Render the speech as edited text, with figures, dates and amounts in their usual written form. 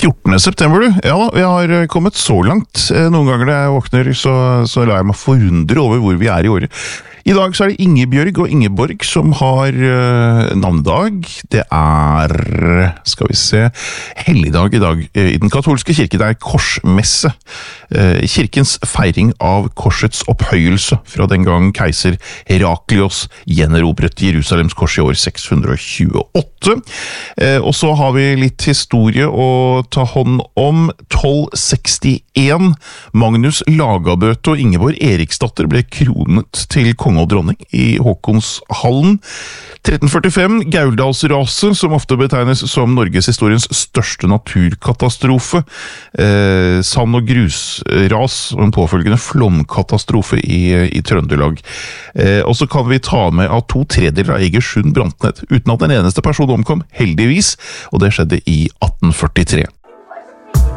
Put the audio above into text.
14. september, du. Ja da, vi har kommet så langt. Noen ganger når jeg våkner, så lar jeg meg forundre over hvor vi er i året. I dag så er det Ingebjørg og Ingeborg som har navnedag. Det er, skal vi se, helligdag i dag i den katolske kirke. Det er korsmesse. Kirkens feiring av korsets opphøyelse fra den gang keiser Heraklios gjenerobret Jerusalems kors i år 628. Og så har vi litt historie å ta hånd om. 1261. Magnus Lagabøte og Ingeborg Eriksdatter ble kronet til konge og dronning i Håkonshallen. 1345, Gauldalsraset, som ofte betegnes som Norges historiens største naturkatastrofe. Sand- og grusras og en påfølgende flomkatastrofe i Trøndelag. Og så kan vi ta med at 2/3 av Egersund brant ned, uten at en eneste person omkom, heldigvis, og det skjedde i 1843.